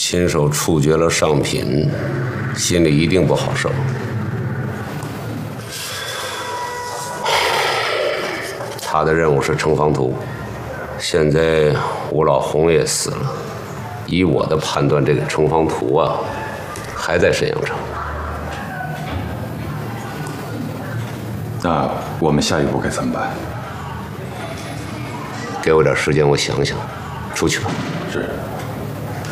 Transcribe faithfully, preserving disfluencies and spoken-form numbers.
亲手处决了上品，心里一定不好受。他的任务是城防图，现在吴老红也死了，以我的判断，这个城防图啊，还在沈阳城。 那我们下一步该怎么办？ 给我点时间，我想想。出去吧。 是。